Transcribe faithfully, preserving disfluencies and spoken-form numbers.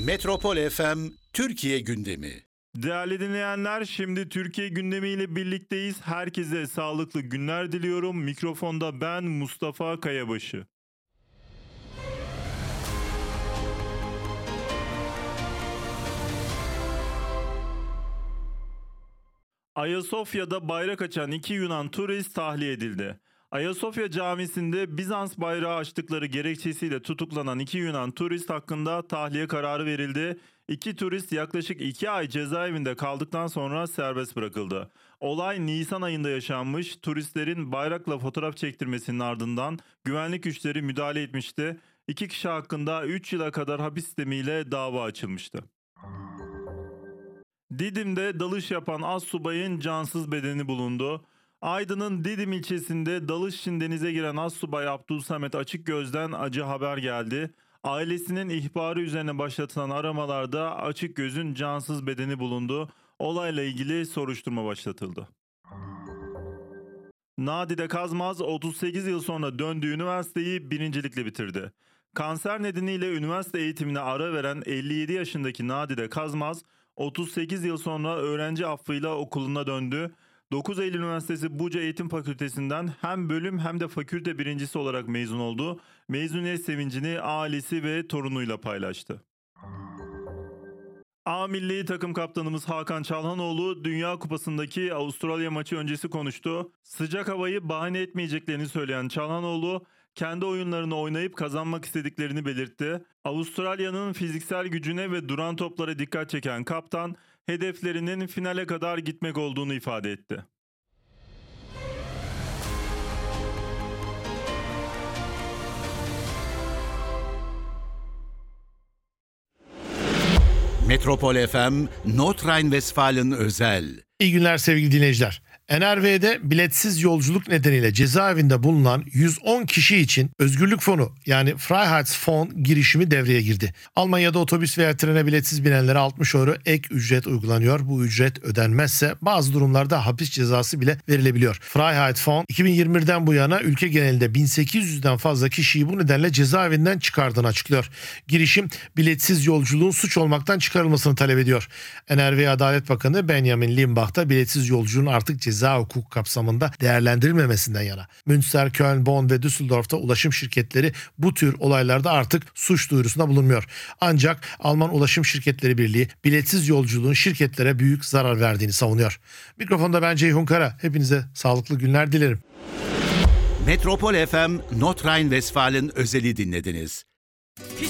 Metropol F M Türkiye gündemi. Değerli dinleyenler, şimdi Türkiye gündemiyle birlikteyiz. Herkese sağlıklı günler diliyorum. Mikrofonda ben Mustafa Kayabaşı. Ayasofya'da bayrak açan iki Yunan turist tahliye edildi. Ayasofya Camisi'nde Bizans bayrağı açtıkları gerekçesiyle tutuklanan iki Yunan turist hakkında tahliye kararı verildi. İki turist yaklaşık iki ay cezaevinde kaldıktan sonra serbest bırakıldı. Olay Nisan ayında yaşanmış. Turistlerin bayrakla fotoğraf çektirmesinin ardından güvenlik güçleri müdahale etmişti. İki kişi hakkında üç yıla kadar hapis sistemiyle dava açılmıştı. Didim'de dalış yapan astsubayın cansız bedeni bulundu. Aydın'ın Didim ilçesinde dalış için denize giren astsubay Abdülsamet Açıkgöz'den acı haber geldi. Ailesinin ihbarı üzerine başlatılan aramalarda Açıkgöz'ün cansız bedeni bulundu. Olayla ilgili soruşturma başlatıldı. Nadide Kazmaz otuz sekiz yıl sonra döndüğü üniversiteyi birincilikle bitirdi. Kanser nedeniyle üniversite eğitimine ara veren elli yedi yaşındaki Nadide Kazmaz, otuz sekiz yıl sonra öğrenci affıyla okuluna döndü. dokuz Eylül Üniversitesi Buca Eğitim Fakültesinden hem bölüm hem de fakülte birincisi olarak mezun oldu. Mezuniyet sevincini ailesi ve torunuyla paylaştı. A milli takım kaptanımız Hakan Çalhanoğlu Dünya Kupası'ndaki Avustralya maçı öncesi konuştu. Sıcak havayı bahane etmeyeceklerini söyleyen Çalhanoğlu, kendi oyunlarını oynayıp kazanmak istediklerini belirtti. Avustralya'nın fiziksel gücüne ve duran toplara dikkat çeken kaptan, hedeflerinin finale kadar gitmek olduğunu ifade etti. Metropol F M North Rhine-Westfalen özel. İyi günler sevgili dinleyiciler. N R V'de biletsiz yolculuk nedeniyle cezaevinde bulunan yüz on kişi için Özgürlük Fonu yani Freiheitsfonds girişimi devreye girdi. Almanya'da otobüs veya trene biletsiz binenlere altmış euro ek ücret uygulanıyor. Bu ücret ödenmezse bazı durumlarda hapis cezası bile verilebiliyor. Freiheitsfonds iki bin yirmi birden bu yana ülke genelinde bin sekiz yüzden fazla kişiyi bu nedenle cezaevinden çıkardığını açıklıyor. Girişim biletsiz yolculuğun suç olmaktan çıkarılmasını talep ediyor. N R V Adalet Bakanı Benjamin Limbach da biletsiz yolculuğun artık ceza hukuku kapsamında değerlendirilmemesinden yana. Münster, Köln, Bonn ve Düsseldorf'ta ulaşım şirketleri bu tür olaylarda artık suç duyurusunda bulunmuyor. Ancak Alman Ulaşım Şirketleri Birliği biletsiz yolculuğun şirketlere büyük zarar verdiğini savunuyor. Mikrofonda ben Ceyhun Kara. Hepinize sağlıklı günler dilerim. Metropol F M North Rhine-Westfalen özeli dinlediniz.